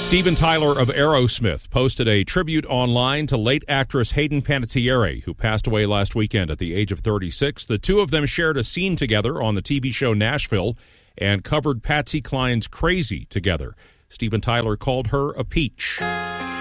Steven Tyler of Aerosmith posted a tribute online to late actress Hayden Panettiere, who passed away last weekend at the age of 36. The two of them shared a scene together on the TV show Nashville and covered Patsy Cline's Crazy together. Steven Tyler called her a peach.